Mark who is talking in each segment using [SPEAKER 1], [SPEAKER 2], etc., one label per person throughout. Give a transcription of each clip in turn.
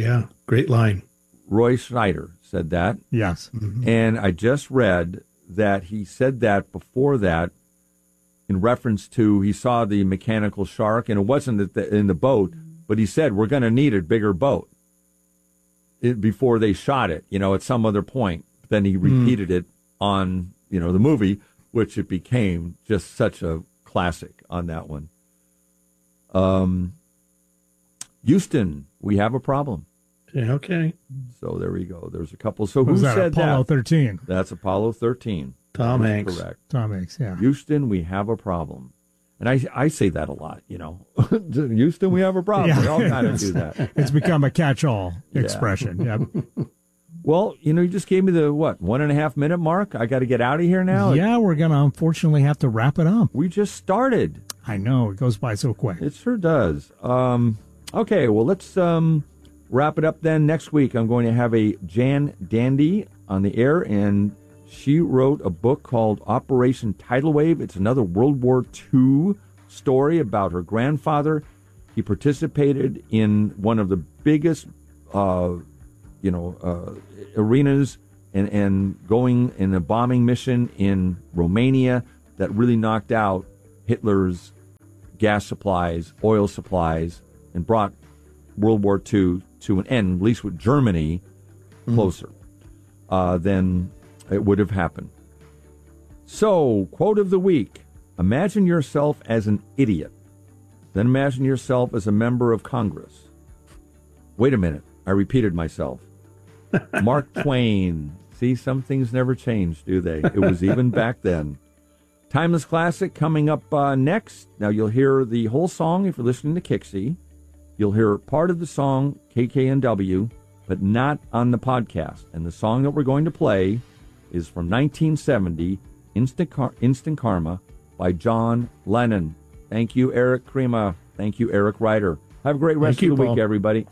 [SPEAKER 1] Yeah, great line.
[SPEAKER 2] Roy Schneider said that.
[SPEAKER 3] Yes.
[SPEAKER 1] Mm-hmm.
[SPEAKER 2] And I just read that he said that before that in reference to he saw the mechanical shark, and it wasn't in the boat, but he said, we're going to need a bigger boat before they shot it, at some other point. Then he repeated it on, the movie, which it became just such a classic on that one. Houston, we have a problem.
[SPEAKER 1] Yeah, okay.
[SPEAKER 2] So there we go. There's a couple. So
[SPEAKER 3] Who's
[SPEAKER 2] who
[SPEAKER 3] that?
[SPEAKER 2] said
[SPEAKER 3] Apollo
[SPEAKER 2] that?
[SPEAKER 3] 13.
[SPEAKER 2] That's Apollo 13.
[SPEAKER 1] Tom Hanks.
[SPEAKER 2] Correct.
[SPEAKER 3] Tom Hanks, yeah.
[SPEAKER 2] Houston, we have a problem. And I say that a lot, Houston, we have a problem.
[SPEAKER 3] Yeah.
[SPEAKER 2] We all kind of do that.
[SPEAKER 3] It's become a catch-all expression. Yeah.
[SPEAKER 2] Well, you just gave me the, 1.5 minute mark? I got to get out of here now?
[SPEAKER 3] Yeah, we're going to unfortunately have to wrap it up.
[SPEAKER 2] We just started.
[SPEAKER 3] I know. It goes by so quick.
[SPEAKER 2] It sure does. Okay, well, let's wrap it up then. Next week, I'm going to have a Jan Dandy on the air, and she wrote a book called Operation Tidal Wave. It's another World War II story about her grandfather. He participated in one of the biggest, arenas and going in a bombing mission in Romania that really knocked out Hitler's gas supplies, oil supplies, and brought World War II to an end, at least with Germany closer than it would have happened. So, quote of the week, imagine yourself as an idiot. Then imagine yourself as a member of Congress. Wait a minute, I repeated myself. Mark Twain. See, some things never change, do they? It was even back then. Timeless Classic coming up next. Now, you'll hear the whole song if you're listening to Kixie. You'll hear part of the song, KKNW, but not on the podcast. And the song that we're going to play is from 1970, Instant Karma, by John Lennon. Thank you, Eric Krema. Thank you, Eric Ryder. Have a great rest of the week, everybody.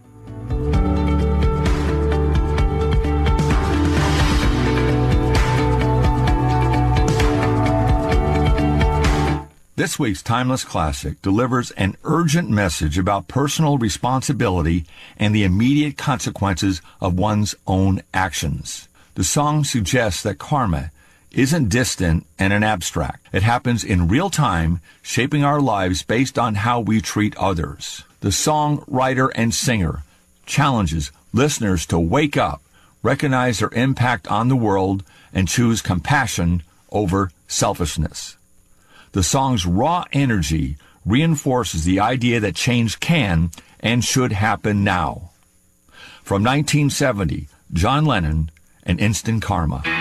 [SPEAKER 4] This week's Timeless Classic delivers an urgent message about personal responsibility and the immediate consequences of one's own actions. The song suggests that karma isn't distant and an abstract. It happens in real time, shaping our lives based on how we treat others. The song writer and singer challenges listeners to wake up, recognize their impact on the world, and choose compassion over selfishness. The song's raw energy reinforces the idea that change can and should happen now. From 1970, John Lennon and Instant Karma.